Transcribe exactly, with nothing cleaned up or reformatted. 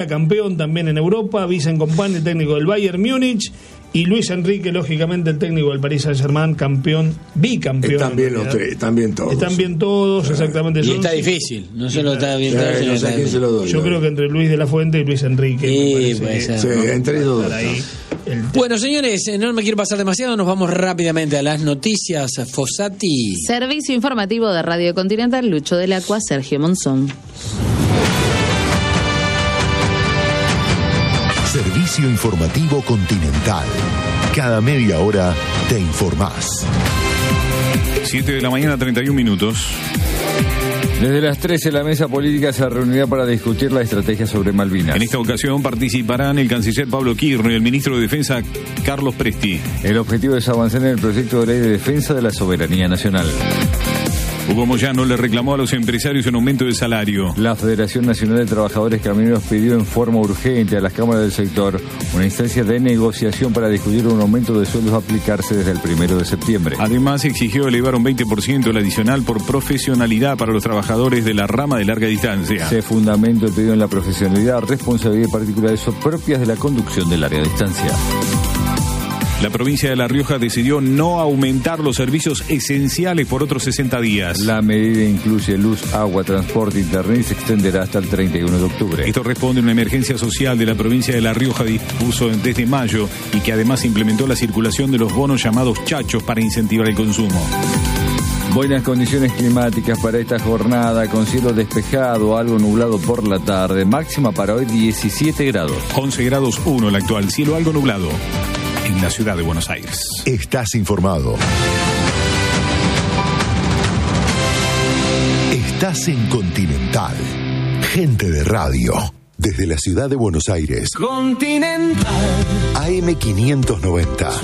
campeón también en Europa, Vincent Kompany, el técnico del Bayern Múnich, y Luis Enrique, lógicamente, el técnico del Paris Saint-Germain, campeón, bicampeón. Están bien los tres, están bien todos. Están bien todos, exactamente. Y está difícil, no solo está bien todos, no sé quién se lo doy. Yo creo que entre Luis de la Fuente y Luis Enrique. Sí, puede ser. Sí, entre ellos dos. Bueno, señores, no me quiero pasar demasiado, nos vamos rápidamente a las noticias. Fossati. Servicio informativo de Radio Continental, Lucho del Acua, Sergio Monzón. Servicio informativo Continental. Cada media hora te informás. siete de la mañana, treinta y un minutos. Desde las trece la mesa política se reunirá para discutir la estrategia sobre Malvinas. En esta ocasión participarán el canciller Pablo Kirchner y el ministro de Defensa Carlos Presti. El objetivo es avanzar en el proyecto de ley de defensa de la soberanía nacional. Hugo Moyano le reclamó a los empresarios un aumento del salario. La Federación Nacional de Trabajadores Camioneros pidió en forma urgente a las cámaras del sector una instancia de negociación para discutir un aumento de sueldos a aplicarse desde el primero de septiembre. Además, exigió elevar un veinte por ciento el adicional por profesionalidad para los trabajadores de la rama de larga distancia. Se fundamenta el pedido en la profesionalidad, responsabilidad y particularidades propias de la conducción de larga distancia. La provincia de La Rioja decidió no aumentar los servicios esenciales por otros sesenta días. La medida incluye luz, agua, transporte, internet y se extenderá hasta el treinta y uno de octubre. Esto responde a una emergencia social de la provincia de La Rioja dispuso desde mayo y que además implementó la circulación de los bonos llamados chachos para incentivar el consumo. Buenas condiciones climáticas para esta jornada, con cielo despejado, algo nublado por la tarde. Máxima para hoy diecisiete grados. once grados uno el actual, cielo algo nublado en la ciudad de Buenos Aires. Estás informado. Estás en Continental. Gente de radio. Desde la ciudad de Buenos Aires. Continental. A M quinientos noventa.